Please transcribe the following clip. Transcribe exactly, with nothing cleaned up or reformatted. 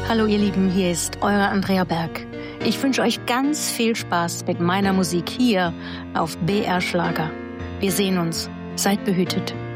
Hallo ihr Lieben, hier ist eure Andrea Berg. Ich wünsche euch ganz viel Spaß mit meiner Musik hier auf B R Schlager. Wir sehen uns. Seid behütet.